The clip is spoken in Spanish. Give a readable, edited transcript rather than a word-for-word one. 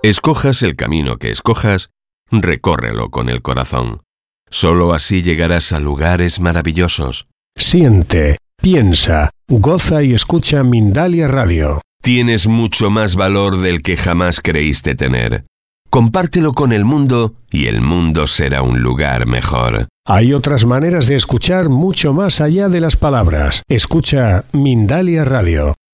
Escojas el camino que escojas, recórrelo con el corazón. Solo así llegarás a lugares maravillosos. Siente, piensa, goza y escucha Mindalia Radio. Tienes mucho más valor del que jamás creíste tener. Compártelo con el mundo y el mundo será un lugar mejor. Hay otras maneras de escuchar mucho más allá de las palabras. Escucha Mindalia Radio.